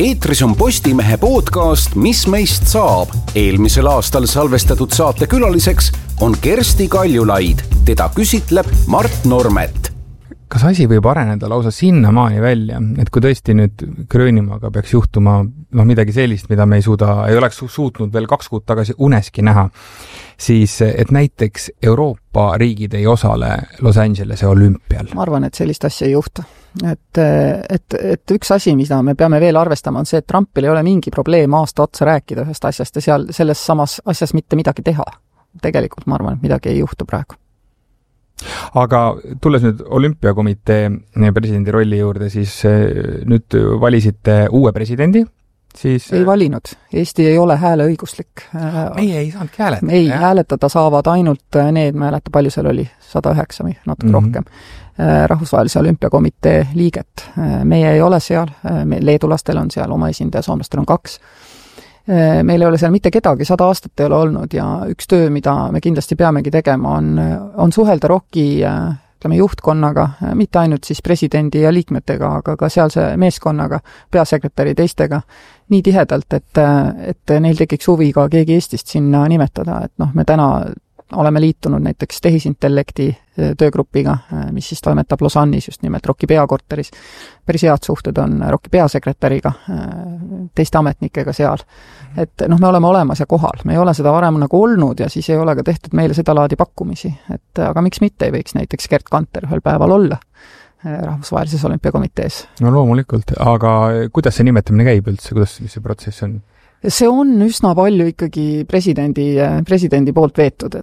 Eetris on Postimehe podcast Mis meist saab. Eelmisel aastal salvestatud saate külaliseks on Kersti Kaljulaid. Teda küsitleb Mart Normet. Kas asi võib areneda lausa sinnamaani välja, et kui tõesti nüüd Gröönimaaga peaks juhtuma midagi sellist, mida me ei oleks suutnud veel 2 kuud tagasi uneski näha, siis et näiteks Euroopa riigid ei osale Los Angelese olümpial? Ma arvan, et sellist asja ei juhtu. Et üks asi, mida me peame veel arvestama, on see, et Trumpil ei ole mingi probleem aasta otsa rääkida ühest asjast ja seal selles samas asjas mitte midagi teha. Tegelikult ma arvan, et midagi ei juhtu praegu. Aga tulles nüüd olümpiakomitee presidendi rolli juurde, siis nüüd valisite uue presidendi, siis... Ei valinud. Eesti ei ole hääleõiguslik. Meie ei saanudki hääletada. Ei, hääletada saavad ainult need, ma ei mäleta, palju seal oli, 109 või natuke rohkem, rahvusvahelise olümpiakomitee liiget. Meie ei ole seal, leedulastel on seal oma esindaja, soomlastel on 2. Meil ei ole seal mitte kedagi, 100 aastat ei ole olnud ja üks töö, mida me kindlasti peamegi tegema, on suhelda ROK-i juhtkonnaga, mitte ainult siis presidendi ja liikmetega, aga ka sealse meeskonnaga, peasekretäri teistega nii tihedalt, et neil tekiks huvi ka keegi Eestist sinna nimetada, et me täna oleme liitunud näiteks tehisintellekti töögrupiga, mis siis toimetab Lausanne'is just nimelt ROK-i peakorteris. Päris head suhted on ROK-i peasekretäriga, teiste ametnikega seal. Et me oleme olemas ja kohal. Me ei ole seda varem nagu olnud ja siis ei ole ka tehtud meile seda laadi pakkumisi. Aga miks mitte ei võiks näiteks Gert Kanter ühel päeval olla rahvusvahelises olümpiakomitees? No loomulikult, aga kuidas see nimetamine käib üldse? Mis see protsess on? See on üsna palju ikkagi presidendi poolt veetud,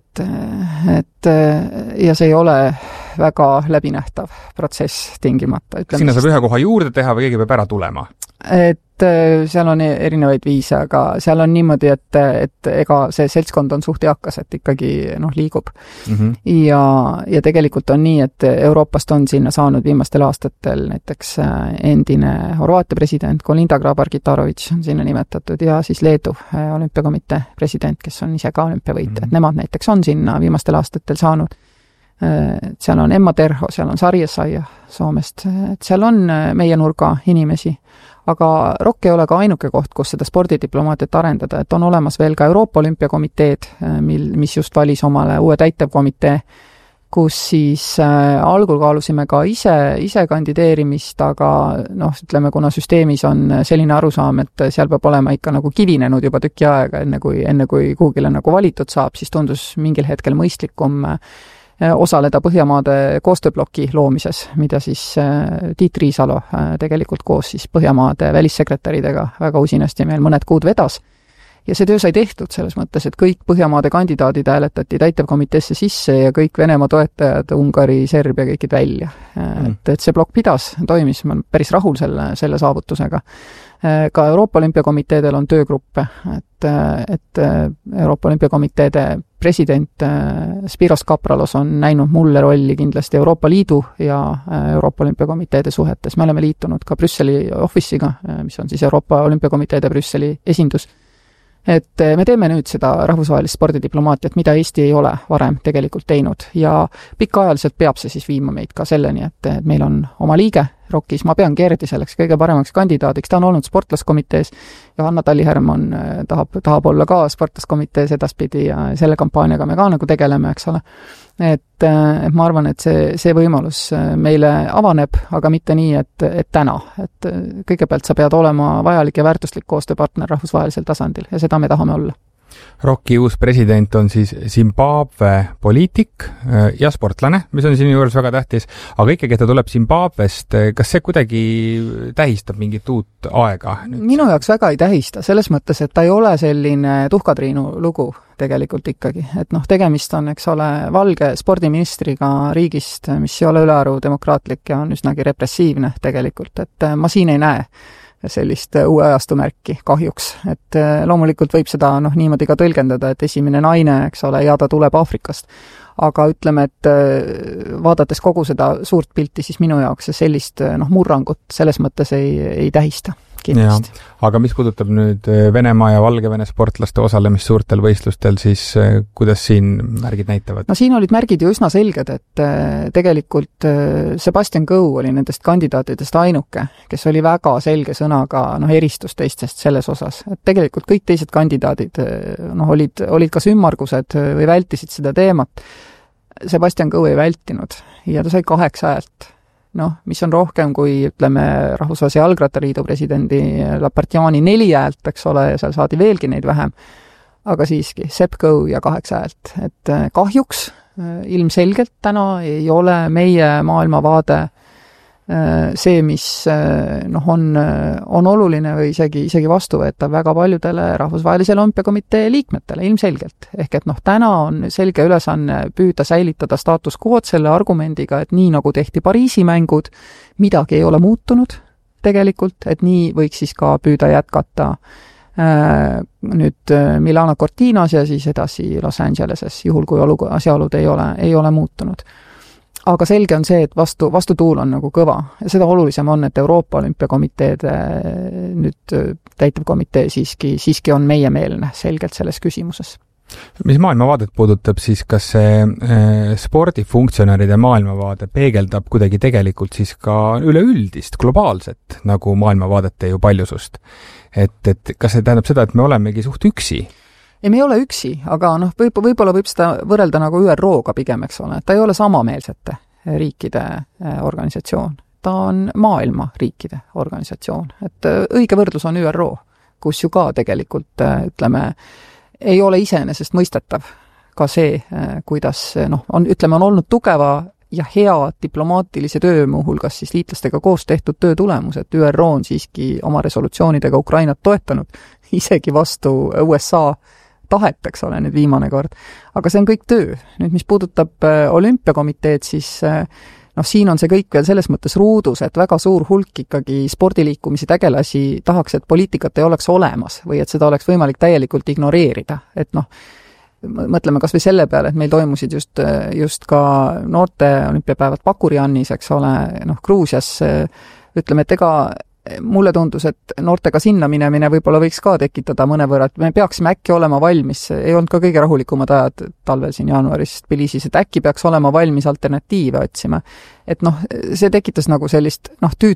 ja see ei ole väga läbinähtav protsess tingimata. Sinna saab ühe koha juurde teha või keegi peab ära tulema? Seal on erinevaid viise, aga seal on niimoodi, et ega see seltskond on suht eakas, et ikkagi liigub. Ja tegelikult on nii, et Euroopast on sinna saanud viimastel aastatel näiteks endine Horvaatia president Kolinda Grabar-Kitarović on sinna nimetatud ja siis Leedu olümpiakomitee president, kes on ise ka olümpiavõitja. Et nemad näiteks on sinna viimastel aastatel saanud. Seal on Emma Terho, seal on Sari Essaia Soomest, et seal on meie nurga inimesi. Aga ROK ei ole ka ainuke koht, kus seda spordidiplomaatiat arendada, et on olemas veel ka Euroopa olümpiakomiteed, mis just valis omale uue täitevkomitee, kus siis algul kaalusime ka ise kandideerimist, aga ütleme, kuna süsteemis on selline arusaam, et seal peab olema ikka nagu kivinenud juba tüki aega, enne kui kuhugile nagu valitud saab, siis tundus mingil hetkel mõistlikum osaleda Põhjamaade koostööbloki loomises, mida siis Tiit Riisalo tegelikult koos siis Põhjamaade välissekretäridega väga usinasti meil mõned kuud vedas. Ja see töö sai tehtud selles mõttes, et kõik Põhjamaade kandidaadid hääletati täitevkomiteesse sisse ja kõik Venemaa toetajad, Ungari, Serbia, kõikid välja. Et see blokk toimis, ma olen päris rahul selle saavutusega. Ka Euroopa olümpiakomiteedel on töögruppe, et Euroopa olümpiakomiteede president Spiros Kapralos on näinud mulle rolli kindlasti Euroopa Liidu ja Euroopa olümpiakomiteede suhetes. Me oleme liitunud ka Brüsseli office'iga, mis on siis Euroopa olümpiakomiteede Brüsseli esindus. Et me teeme nüüd seda rahvusvahelist spordidiplomaatiat, mida Eesti ei ole varem tegelikult teinud ja pikaajaliselt peab see siis viima meid ka selleni, et meil on oma liige ROK-is, ma pean Gerdi selleks kõige paremaks kandidaadiks, ta on olnud sportlaskomitees ja Hanna Talli-Hermann tahab olla ka sportlaskomitees edaspidi ja selle kampaaniaga me ka nagu tegeleme, eks ole. Et ma arvan, et see võimalus meile avaneb, aga mitte nii, et täna. Et kõigepealt sa pead olema vajalik ja väärtuslik koostööpartner rahvusvahelisel tasandil ja seda me tahame olla. ROK-i uus president on siis Zimbabwe poliitik ja sportlane, mis on siin juures väga tähtis, aga ikkagi, et ta tuleb Zimbabwest, kas see kuidagi tähistab mingit uut aega? Minu jaoks väga ei tähista, selles mõttes, et ta ei ole selline tuhkatriinu lugu tegelikult ikkagi, et tegemist on, eks ole, valge spordiministriga riigist, mis ei ole ülearu demokraatlik ja on üsnagi repressiivne tegelikult, et ma siin ei näe sellist uue ajastumärki kahjuks. Et loomulikult võib seda niimoodi ka tõlgendada, et esimene naine, eks ole, ja ta tuleb Aafrikast. Aga ütleme, et vaadates kogu seda suurt pilti, siis minu jaoks sellist murrangut selles mõttes ei tähista. kindlasti. Aga mis puudutab nüüd Venemaa ja Valgevene sportlaste osalemist suurtel võistlustel, siis kuidas siin märgid näitavad? No siin olid märgid ju üsna selged, et tegelikult Sebastian Coe oli nendest kandidaatidest ainuke, kes oli väga selge sõnaga eristus teistest selles osas. Et tegelikult kõik teised kandidaadid olid kas ümmargused või vältisid seda teemat. Sebastian Coe ei vältinud ja ta sai 8 häält. Mis on rohkem kui, ütleme, Rahvusvahelise Jalgrattaliidu presidendi Lapartiani 4 häält, eks ole, ja seal saadi veelgi neid vähem. Aga siiski, Sepp Coe ja 8 häält. Et kahjuks ilmselgelt täna ei ole meie maailmavaade see, mis on oluline või isegi vastuvõetav väga paljudele Rahvusvahelise Olümpiakomitee liikmetele ilmselgelt. Ehk et täna on selge ülesanne püüda säilitada status quo'd selle argumendiga, et nii nagu tehti Pariisi mängud, midagi ei ole muutunud tegelikult, et nii võiks siis ka püüda jätkata nüüd Milano Cortinas ja siis edasi Los Angeleses, juhul kui asjaolud ei ole muutunud. Aga selge on see, et vastutuul on nagu kõva. Ja seda olulisem on, et Euroopa Olümpiakomiteed nüüd täitevkomitee siiski on meiemeelne selgelt selles küsimuses. Mis maailmavaadet puudutab, siis kas see spordifunktsionäride maailmavaade peegeldab kuidagi tegelikult siis ka üleüldist, globaalset nagu maailmavaadete ju paljusust? Et kas see tähendab seda, et me olemegi suht üksi? Ei, me ei ole üksi, aga võib-olla võib seda võrrelda nagu ÜRO-ga pigem, eks ole. Ta ei ole samameelsete riikide organisatsioon. Ta on maailma riikide organisatsioon. Et õige võrdlus on ÜRO, kus ju ka tegelikult, ütleme, ei ole iseenesest mõistetav ka see, kuidas on olnud tugeva ja hea diplomaatilise töö, muuhulgas siis liitlastega koos tehtud töö tulemus, et ÜRO on siiski oma resolutsioonidega Ukrainat toetanud, isegi vastu USA tahet, eks ole, nüüd viimane kord. Aga see on kõik töö. Nüüd, mis puudutab olümpiakomiteed, siis siin on see kõik veel selles mõttes ruudus, et väga suur hulk ikkagi spordiliikumise tegelasi tahaks, et poliitikat ei oleks olemas või et seda oleks võimalik täielikult ignoreerida. Et mõtleme kas või selle peale, et meil toimusid just ka noorte olümpiapäevad Bakurianis, eks ole, Gruusias, ütleme, et mulle tundus, et noortega sinna minemine võib-olla võiks ka tekitada mõnevõrra, et me peaksime äkki olema valmis, ei olnud ka kõige rahulikumad ajad talvel siin jaanuaris Tbilisis, et äkki peaks olema valmis alternatiive otsima. Et see tekitas nagu sellist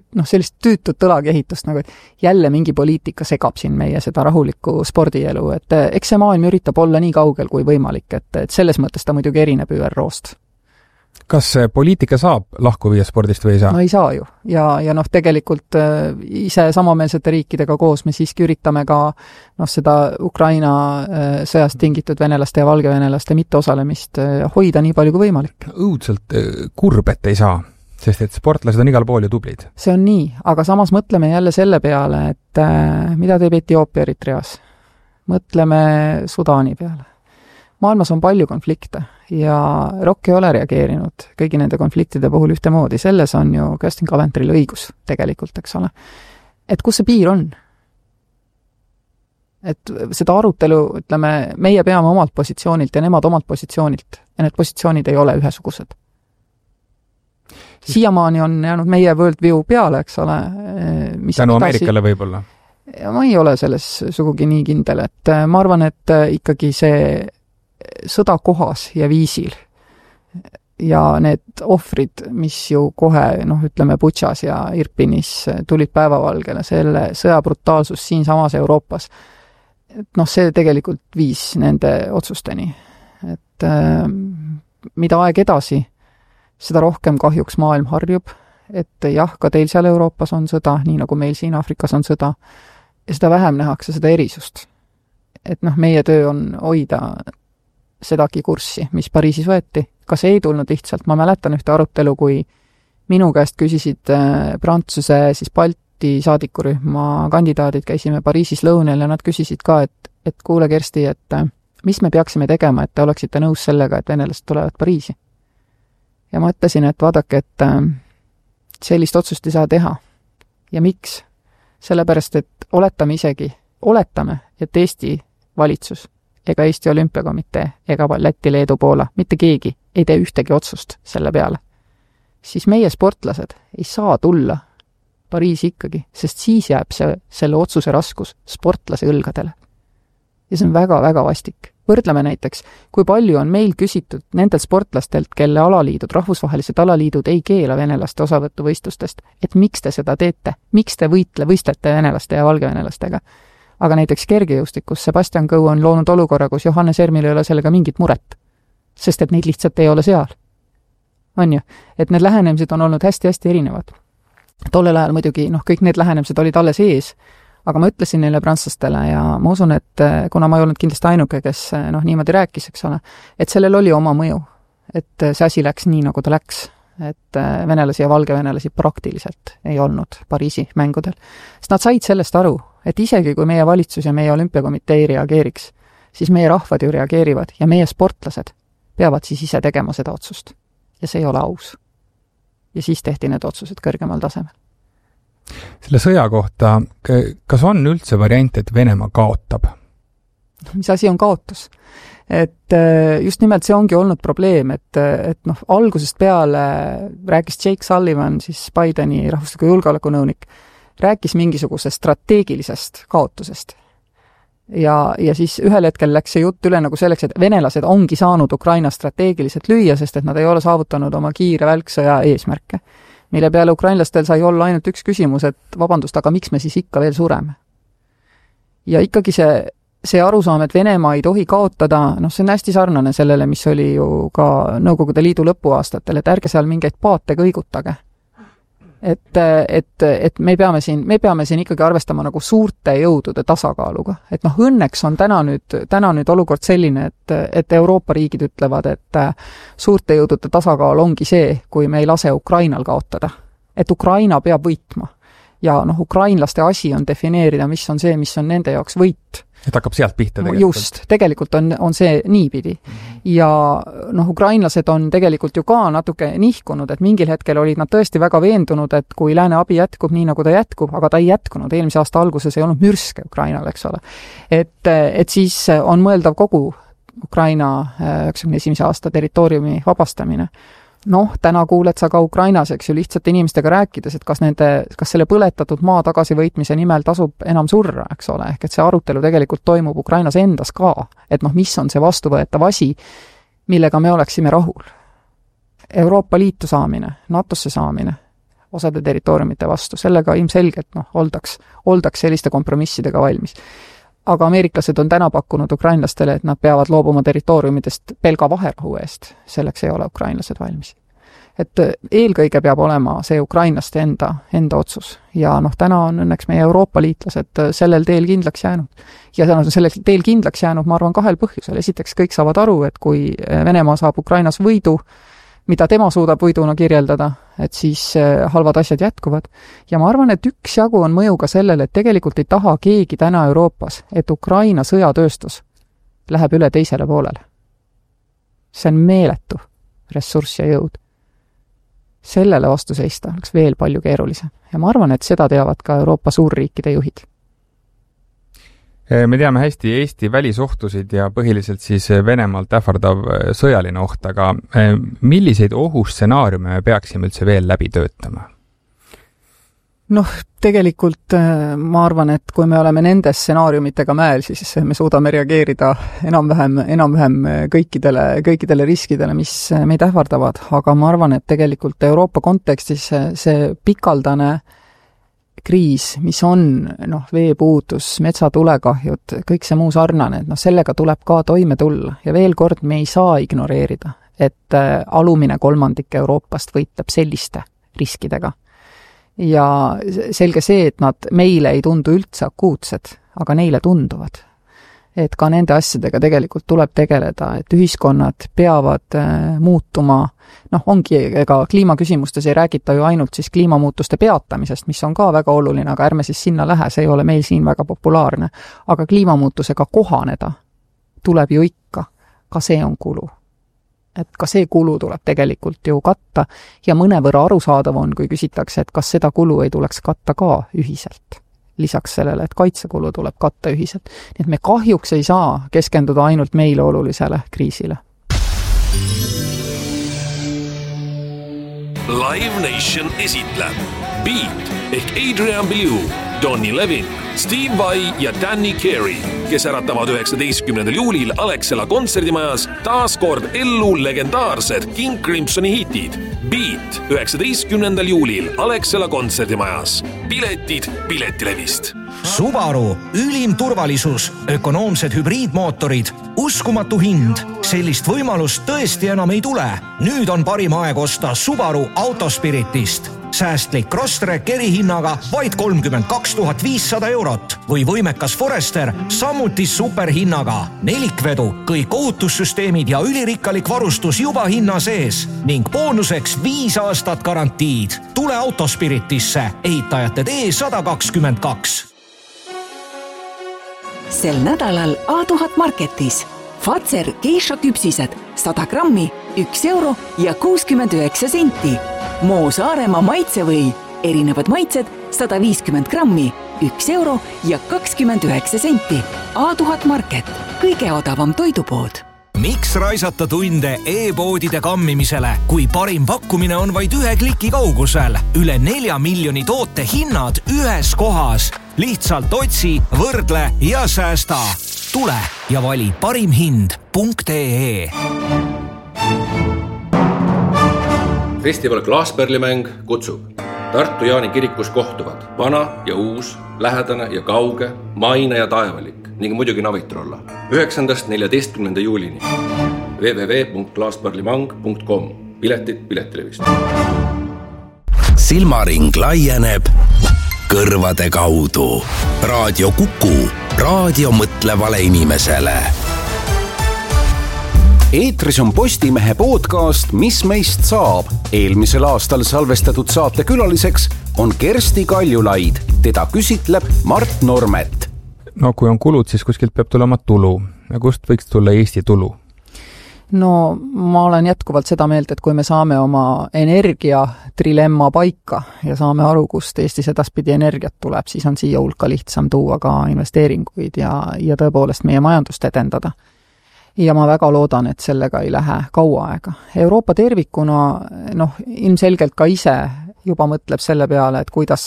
tüütut õlakehitust, nagu et jälle mingi poliitika segab siin meie seda rahulikku spordielu, et eks see maailm üritab olla nii kaugel kui võimalik, et selles mõttes ta muidugi erineb ÜRO-st. Kas poliitika saab lahku viia spordist või ei saa? No ei saa ju. Ja tegelikult ise samameelsete riikidega koos me siiski üritame ka seda Ukraina sõjast tingitud venelaste ja valgevenelaste mitteosalemist hoida nii palju kui võimalik. Õudselt kurb, et ei saa, sest et sportlased on igal pool ju tublid. See on nii, aga samas mõtleme jälle selle peale, et mida teeb Etioopia Eritreas? Mõtleme Sudaani peale. Maailmas on palju konflikte ja ROK ei ole reageerinud kõigi nende konfliktide puhul ühtemoodi. Selles on ju Kerstin Kaventril õigus tegelikult, eks ole. Et kus see piir on? Et seda arutelu, ütleme, meie peame omalt positsioonilt ja nemad omalt positsioonilt. Ja need positsioonid ei ole ühesugused. Siiamaani on jäänud meie worldview peale, eks ole. Tänu Ameerikale võib-olla? Ma ei ole selles sugugi nii kindel, et ma arvan, et ikkagi see sõda kohas ja viisil ja need ohvrid, mis ju kohe, ütleme, Butšas ja Irpinis tulid päevavalgele, selle sõja brutaalsus siin samas Euroopas, et see tegelikult viis nende otsusteni. Et mida aeg edasi, seda rohkem kahjuks maailm harjub, et jah, ka teil seal Euroopas on sõda, nii nagu meil siin Aafrikas on sõda, ja seda vähem nähakse seda erisust. Et meie töö on hoida sedagi kurssi, mis Pariisis võeti. Ka see ei tulnud lihtsalt. Ma mäletan ühte arutelu, kui minu käest küsisid Prantsuse siis Balti saadikurühma kandidaadid, käisime Pariisis lõunel ja nad küsisid ka, et kuule Kersti, et mis me peaksime tegema, et te oleksite nõus sellega, et venelased tulevad Pariisi. Ja ma ütlesin, et vaadake, et sellist otsust ei saa teha. Ja miks? Sellepärast, et oletame, et Eesti valitsus ega Eesti Olümpiakomitee, ega Läti, Leedu, Poola, mitte keegi ei tee ühtegi otsust selle peale. Siis meie sportlased ei saa tulla Pariisi ikkagi, sest siis jääb selle otsuse raskus sportlase õlgadele. Ja see on väga-väga vastik. Võrdleme näiteks, kui palju on meil küsitud nendelt sportlastelt, kelle alaliidud, rahvusvahelised alaliidud ei keela venelaste osavõtuvõistlustest, et miks te seda teete, miks te võistlete venelaste ja valgevenelastega. Aga näiteks kergejõustikus Sebastian Coe on loonud olukorra, kus Johannes Ermil ei ole sellega mingit muret, sest et neid lihtsalt ei ole seal. On ju, et need lähenemised on olnud hästi-hästi erinevad. Tollel ajal muidugi, kõik need lähenemised olid alles ees, aga ma ütlesin neile prantslastele ja ma usun, et kuna ma ei olnud kindlasti ainuke, kes niimoodi rääkis, eks ole, et sellel oli oma mõju, et see asi läks nii, nagu ta läks, et venelasi ja valgevenelasi praktiliselt ei olnud Pariisi mängudel. Sest nad said sellest aru, et isegi kui meie valitsus ja meie olümpiakomitee ei reageeriks, siis meie rahvad ju reageerivad ja meie sportlased peavad siis ise tegema seda otsust. Ja see ei ole aus. Ja siis tehti need otsused kõrgemal tasemel. Selle sõja kohta, kas on üldse variant, et Venemaa kaotab? Mis asi on kaotus? Et just nimelt see ongi olnud probleem, et algusest peale rääkis Jake Sullivan, siis Bideni rahvusliku julgeolekunõunik, rääkis mingisugusest strateegilisest kaotusest. Ja siis ühel hetkel läks see jutt üle nagu selleks, et venelased ongi saanud Ukraina strateegiliselt lüüa, sest et nad ei ole saavutanud oma kiire välksõja eesmärke, mille peale ukrainlastel sai olla ainult üks küsimus, et vabandust, aga miks me siis ikka veel sureme? Ja ikkagi see arusaam, et Venemaa ei tohi kaotada, see on hästi sarnane sellele, mis oli ju ka Nõukogude Liidu lõpuaastatel, et ärge seal mingeid paate kõigutage. Et me peame siin ikkagi arvestama nagu suurte jõudude tasakaaluga. Et õnneks on täna nüüd olukord selline, et Euroopa riigid ütlevad, et suurte jõudude tasakaal ongi see, kui me ei lase Ukrainal kaotada. Et Ukraina peab võitma. Ja ukrainlaste asi on defineerida, mis on see, mis on nende jaoks võit. Et hakkab sealt pihta tegelikult. Just, tegelikult on see niipidi. Ja ukrainlased on tegelikult ju ka natuke nihkunud, et mingil hetkel olid nad tõesti väga veendunud, et kui lääne abi jätkub nii, nagu ta jätkub, aga ta ei jätkunud. Eelmise aasta alguses ei olnud mürske Ukrainal, eks ole. Et siis on mõeldav kogu Ukraina 91. aasta territooriumi vabastamine. Täna kuuled sa ka Ukrainas, eks ju, lihtsalt inimestega rääkides, et kas selle põletatud maa tagasivõitmise nimel tasub enam surra, eks ole, ehk et see arutelu tegelikult toimub Ukrainas endas ka, et mis on see vastuvõetav asi, millega me oleksime rahul. Euroopa Liitu saamine, NATOsse saamine, osade territooriumite vastu, sellega ilmselgelt oldaks selliste kompromissidega valmis. Aga ameeriklased on täna pakkunud ukrainlastele, et nad peavad loobuma territooriumidest pelga vaherahu eest. Selleks ei ole ukrainlased valmis. Et eelkõige peab olema see ukrainlaste enda otsus. Ja täna on õnneks meie Euroopa liitlased sellel teel kindlaks jäänud. Ja sellel teel kindlaks jäänud, ma arvan, 2 põhjusel. Esiteks kõik saavad aru, et kui Venemaa saab Ukrainas võidu, mida tema suudab võiduna kirjeldada, et siis halvad asjad jätkuvad. Ja ma arvan, et üksjagu on mõju ka sellele, et tegelikult ei taha keegi täna Euroopas, et Ukraina sõjatööstus läheb üle teisele poolele. See on meeletu ressurss ja jõud. Sellele vastu seista oleks veel palju keerulisem. Ja ma arvan, et seda teavad ka Euroopa suurriikide juhid. Me teame hästi Eesti välisohtusid ja põhiliselt siis Venemaalt ähvardav sõjaline oht, aga milliseid ohustsenaariume me peaksime üldse veel läbi töötama? Tegelikult ma arvan, et kui me oleme nende stsenaariumitega mäel, siis me suudame reageerida enam-vähem kõikidele riskidele, mis meid ähvardavad, aga ma arvan, et tegelikult Euroopa kontekstis see pikaldane kriis, mis on veepuudus, metsatulekahjud, kõik see muu sarnane, et sellega tuleb ka toime tulla. Ja veel kord me ei saa ignoreerida, et alumine kolmandik Euroopast võitleb selliste riskidega. Ja selge see, et nad meile ei tundu üldse akuutsed, aga neile tunduvad. Et ka nende asjadega tegelikult tuleb tegeleda, et ühiskonnad peavad muutuma, ongi, ega kliimaküsimustes ei räägita ju ainult siis kliimamuutuste peatamisest, mis on ka väga oluline, aga ärme siis sinna lähe, see ei ole meil siin väga populaarne. Aga kliimamuutusega kohaneda tuleb ju ikka, ka see on kulu. Et ka see kulu tuleb tegelikult ju katta ja mõnevõrra arusaadav on, kui küsitakse, et kas seda kulu ei tuleks katta ka ühiselt. Lisaks sellele, et kaitsekulu tuleb katta ühiselt. Nii et me kahjuks ei saa keskenduda ainult meile olulisele kriisile. Live Nation esitleb Beat ehk Adrian Belew, Donny Levin, Steve Vai ja Danny Carey, kes äratavad 19. juulil Alexela kontserdimajas taas kord ellu legendaarsed King Crimsoni hitid. Beat 19. juulil Alexela kontserdimajas. Piletid Piletilevist. Subaru, ülim turvalisus, ökonoomsed hübriidmootorid, uskumatu hind. Sellist võimalust tõesti enam ei tule. Nüüd on parim aeg osta Subaru Autospiritist. Säästlik Crosstrek erihinnaga vaid 32 500 eurot või võimekas Forester samuti superhinnaga. Nelikvedu, kõik ohutussüsteemid ja ülirikkalik varustus juba hinna sees ning boonuseks 5 aastat garantiid. Tule Autospiritisse, ehitajate tee 122. Sel nädalal A1000 Marketis Fazer geisha küpsised 100 grammi 1 euro ja 69 senti. Moo Saaremaa maitsevõi, erinevad maitsed 150 grammi 1 euro ja 29 senti. A1000 Market, kõige odavam toidupood. Miks raisata tunde e-poodide kammimisele, kui parim pakkumine on vaid 1 kliki kaugusel? Üle 4 miljoni toote hinnad ühes kohas. Lihtsalt otsi, võrdle ja säästa. Tule ja vali parimhind.ee. Festival Klaasperlimäng kutsub. Tartu Jaani kirikus kohtuvad vana ja uus, lähedane ja kauge, maine ja taevalik ning muidugi Navitrolla. 9.–14. juulini. www.klaasperlimang.com. Piletid Piletilevist. Silmaring laieneb kõrvade kaudu. Raadio Kuku. Raadio mõtlevale inimesele. Eetris on Postimehe podcast Mis meist saab. Eelmisel aastal salvestatud saate külaliseks on Kersti Kaljulaid. Teda küsitleb Mart Normet. No kui on kulud, siis kuskilt peab tulema tulu. Ja kust võiks tulla Eesti tulu? No ma olen jätkuvalt seda meelt, et kui me saame oma energiatrilemma paika ja saame aru, kust Eestis edaspidi energiat tuleb, siis on siia hulka lihtsam tuua ka investeeringuid ja tõepoolest meie majandust edendada. Ja ma väga loodan, et sellega ei lähe kaua aega. Euroopa tervikuna ilmselgelt ka ise juba mõtleb selle peale, et kuidas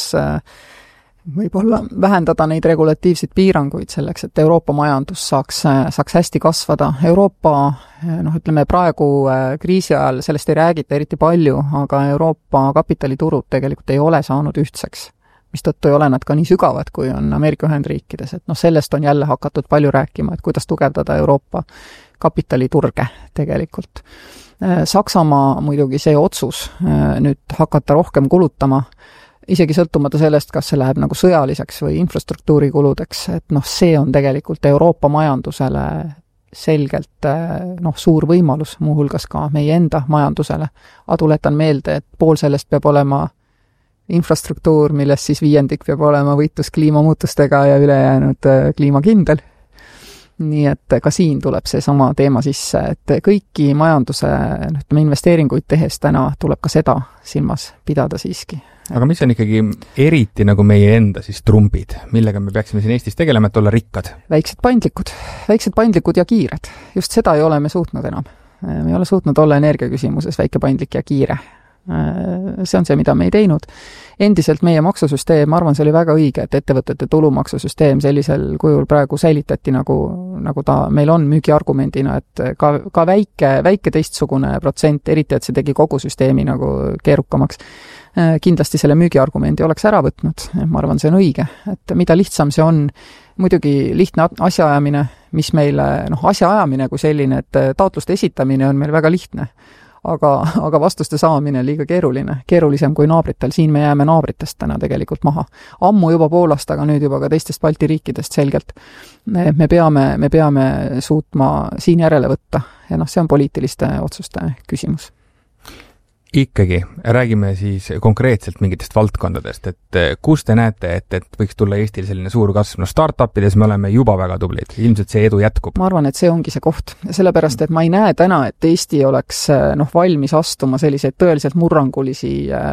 võib-olla vähendada neid regulatiivseid piiranguid selleks, et Euroopa majandus saaks hästi kasvada. Euroopa, praegu kriisi ajal sellest ei räägita eriti palju, aga Euroopa kapitaliturud tegelikult ei ole saanud ühtseks, mistõttu ei ole nad ka nii sügavad, kui on Ameerika Ühendriikides. Et sellest on jälle hakatud palju rääkima, et kuidas tugevdada Euroopa kapitaliturge tegelikult. Saksamaa muidugi see otsus nüüd hakata rohkem kulutama, isegi sõltumata sellest, kas see läheb nagu sõjaliseks või infrastruktuuri kuludeks, et see on tegelikult Euroopa majandusele selgelt suur võimalus, muuhulgas ka meie enda majandusele. Tuletan meelde, et pool sellest peab olema infrastruktuur, milles siis 5% peab olema võitlus kliimamuutustega ja ülejäänud kliimakindel. Nii et ka siin tuleb see sama teema sisse, et kõiki majanduse investeeringuid tehes täna tuleb ka seda silmas pidada siiski. Aga mis on ikkagi eriti nagu meie enda siis trumbid, millega me peaksime siin Eestis tegelema, et olla rikkad? Väiksed paindlikud ja kiired. Just seda ei ole me suutnud enam. Me ei ole suutnud olla energiaküsimuses väike paindlik ja kiire. See on see, mida me ei teinud. Endiselt meie maksusüsteem, ma arvan, see oli väga õige, et ettevõtete tulumaksusüsteem sellisel kujul praegu säilitati nagu ta meil on müügiargumendina, et ka väike teistsugune protsent, eriti et see tegi kogu süsteemi nagu keerukamaks. Kindlasti selle müügiargumendi oleks ära võtnud. Ma arvan, see on õige, et mida lihtsam see on, muidugi lihtne asjaajamine, mis meile, asjaajamine kui selline, et taotluste esitamine on meil väga lihtne. Aga vastuste saamine liiga keerulisem kui naabritel. Siin me jääme naabritest täna tegelikult maha. Ammu juba Poolast, aga nüüd juba ka teistest Balti riikidest selgelt. Me peame suutma siin järele võtta ja see on poliitiliste otsuste küsimus. Ikkagi räägime siis konkreetselt mingitest valdkondadest, et kus te näete, et võiks tulla Eestil selline suur kasv? Startupides me oleme juba väga tublid, ilmselt see edu jätkub. Ma arvan, et see ongi see koht, sellepärast, et ma ei näe täna, et Eesti oleks valmis astuma selliseid tõeliselt murrangulisi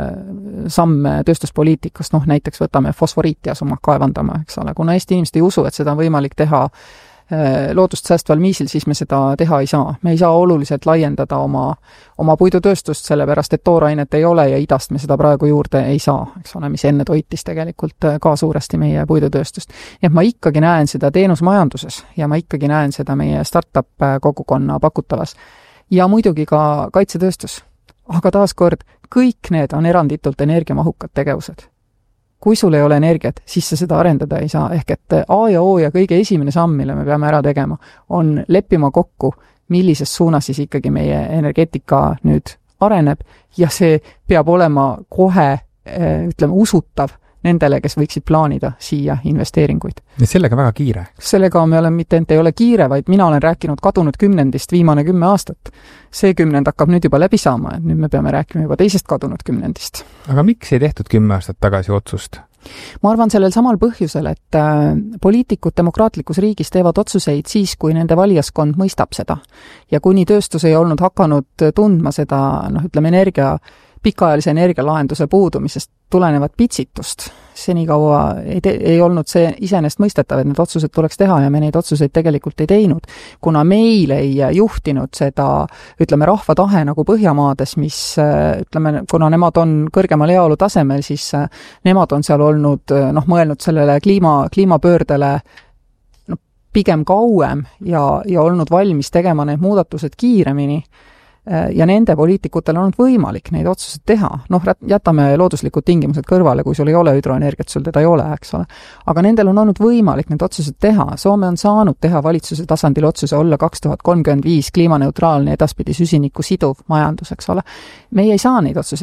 samme tööstuspoliitikast, näiteks võtame fosforiiti asuma kaevandama, eks ole, kuna Eesti inimesed ei usu, et seda on võimalik teha loodust säästval viisil, siis me seda teha ei saa. Me ei saa oluliselt laiendada oma puidutööstust, sellepärast et toorainet ei ole ja idast me seda praegu juurde ei saa, eks ole, mis enne toitis tegelikult ka suuresti meie puidutööstust. Nii et ma ikkagi näen seda teenusmajanduses ja ma ikkagi näen seda meie startup kogukonna pakutavas. Ja muidugi ka kaitsetööstus. Aga taaskord, kõik need on eranditult energiamahukad tegevused. Kui sul ei ole energiat, siis sa seda arendada ei saa. Ehk et A ja O ja kõige esimene samm, mille me peame ära tegema, on leppima kokku, millises suunas siis ikkagi meie energeetika nüüd areneb ja see peab olema kohe, ütleme, usutav nendele, kes võiksid plaanida siia investeeringuid. Ja sellega väga kiire? Sellega me oleme mitte ei ole kiire, vaid mina olen rääkinud kadunud 10. viimane 10 aastat. See 10 hakkab nüüd juba läbi saama, et nüüd me peame rääkima juba teisest kadunud 10. Aga miks ei tehtud 10 aastat tagasi otsust? Ma arvan sellel samal põhjusel, et poliitikud demokraatlikus riigis teevad otsuseid siis, kui nende valijaskond mõistab seda. Ja kuni tööstus ei olnud hakanud tundma seda, ütleme, pikaajalise energialahenduse puudumisest tulenevat pitsitust. Senikaua ei olnud see iseenesest mõistetav, et need otsused tuleks teha ja me neid otsuseid tegelikult ei teinud. Kuna meil ei juhtinud seda, ütleme, rahva tahe nagu Põhjamaades, mis, ütleme, kuna nemad on kõrgemal heaolu tasemel, siis nemad on seal olnud, mõelnud sellele kliimapöördele pigem kauem ja olnud valmis tegema need muudatused kiiremini. Ja nende poliitikutel on võimalik neid otsused teha. Jätame looduslikud tingimused kõrvale, kui sul ei ole hüdroenergiat, sul teda ei ole, eks ole. Aga nendel on olnud võimalik need otsused teha. Soome on saanud teha valitsuse tasandil otsuse olla 2035 kliimaneutraalne edaspidi süsinikku siduv majandus, eks ole. Meie ei saa neid otsuseid